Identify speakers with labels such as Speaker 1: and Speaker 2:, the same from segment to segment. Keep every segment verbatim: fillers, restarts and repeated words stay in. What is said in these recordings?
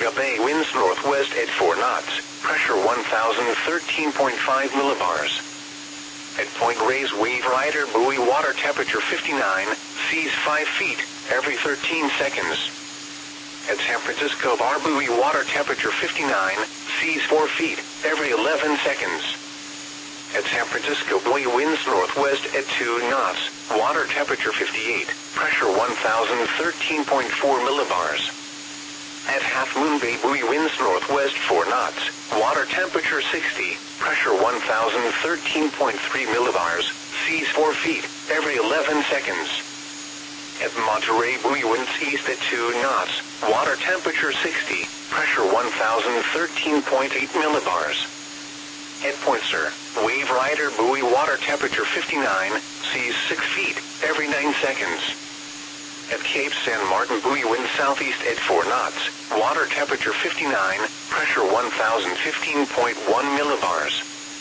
Speaker 1: Francisco Bay winds northwest at four knots, pressure one thousand thirteen point five millibars. At Point Reyes Wave Rider buoy water temperature fifty-nine, seas five feet, every thirteen seconds. At San Francisco Bar buoy water temperature fifty-nine, seas four feet, every eleven seconds. At San Francisco buoy winds northwest at two knots, water temperature fifty-eight, pressure one thousand thirteen point four millibars. At Half Moon Bay buoy winds northwest four knots, water temperature sixty, pressure one thousand thirteen point three millibars, seas four feet, every eleven seconds. At Monterey buoy winds east at two knots, water temperature sixty, pressure one thousand thirteen point eight millibars. At Point Sur, Wave Rider buoy water temperature fifty-nine, seas six feet, every nine seconds. At Cape San Martin buoy wind southeast at four knots, water temperature fifty-nine, pressure one thousand fifteen point one millibars.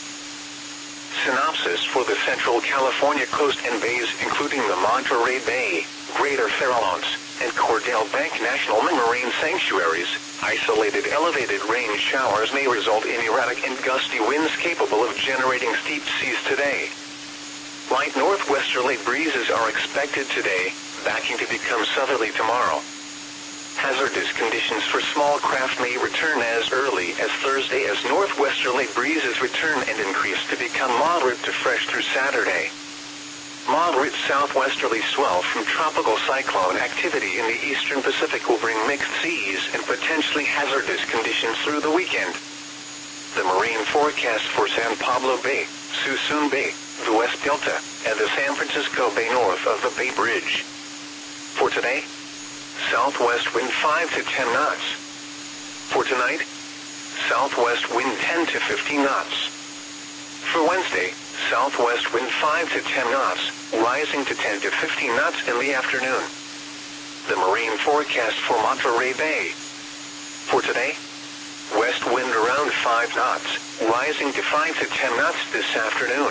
Speaker 1: Synopsis for the Central California coast and bays including the Monterey Bay, Greater Farallones, and Cordell Bank National Marine Sanctuaries, isolated elevated rain showers may result in erratic and gusty winds capable of generating steep seas today. Light northwesterly breezes are expected today, backing to become southerly tomorrow. Hazardous conditions for small craft may return as early as Thursday as northwesterly breezes return and increase to become moderate to fresh through Saturday. Moderate southwesterly swell from tropical cyclone activity in the eastern Pacific will bring mixed seas and potentially hazardous conditions through the weekend. The marine forecast for San Pablo Bay, Suisun Bay, the West Delta, and the San Francisco Bay north of the Bay Bridge. For today, southwest wind five to ten knots. For tonight, southwest wind ten to fifteen knots. For Wednesday, southwest wind five to ten knots, rising to ten to fifteen knots in the afternoon. The marine forecast for Monterey Bay. For today, west wind around five knots, rising to five to ten knots this afternoon.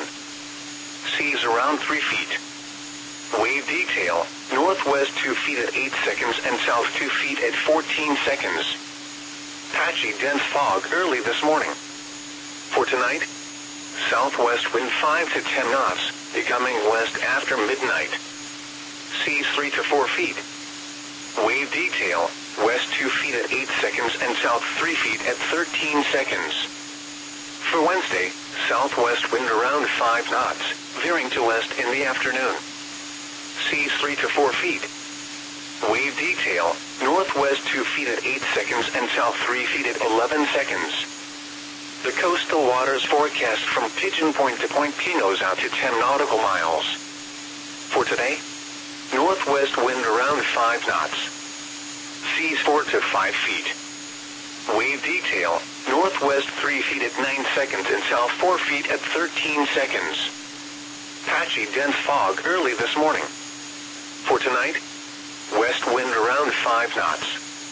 Speaker 1: Seas around three feet. Wave detail, northwest two feet at eight seconds and south two feet at fourteen seconds. Patchy dense fog early this morning. For tonight, southwest wind five to ten knots, becoming west after midnight. Seas three to four feet. Wave detail, west two feet at eight seconds and south three feet at thirteen seconds. For Wednesday, southwest wind around five knots, veering to west in the afternoon. Seas three to four feet. Wave detail, northwest two feet at eight seconds and south three feet at eleven seconds. The coastal waters forecast from Pigeon Point to Point Pinos out to ten nautical miles. For today, northwest wind around five knots. Seas four to five feet. Wave detail, northwest three feet at nine seconds and south four feet at thirteen seconds. Patchy dense fog early this morning. For tonight, west wind around five knots.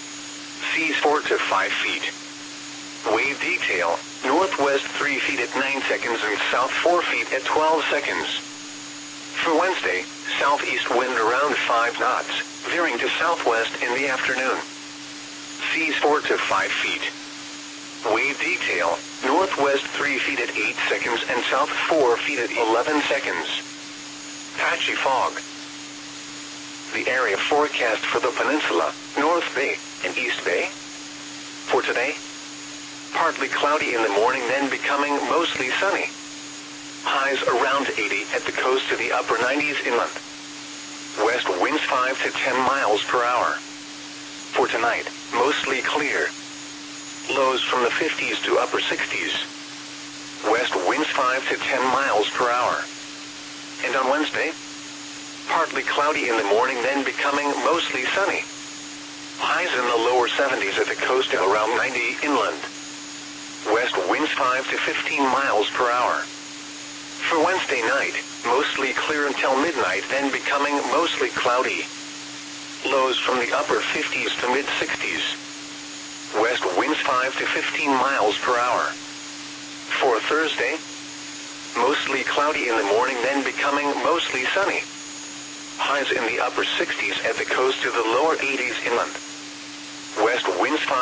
Speaker 1: Seas four to five feet. Wave detail, northwest three feet at nine seconds and south four feet at twelve seconds. For Wednesday, southeast wind around five knots, veering to southwest in the afternoon. Seas four to five feet. Wave detail, northwest three feet at eight seconds and south four feet at eleven seconds. Patchy fog. The area forecast for the peninsula, North Bay, and East Bay. For today, partly cloudy in the morning then becoming mostly sunny. Highs around eighty at the coast to the upper nineties inland. West winds five to ten miles per hour. For tonight, mostly clear. Lows from the fifties to upper sixties. West winds five to ten miles per hour. And on Wednesday, partly cloudy in the morning then becoming mostly sunny. Highs in the lower seventies at the coast and around ninety inland. West winds five to fifteen miles per hour. For Wednesday night, mostly clear until midnight then becoming mostly cloudy. Lows from the upper fifties to mid sixties. West winds five to fifteen miles per hour. For Thursday, mostly cloudy in the morning then becoming mostly sunny. Highs in the upper sixties at the coast to the lower eighties inland. West winds five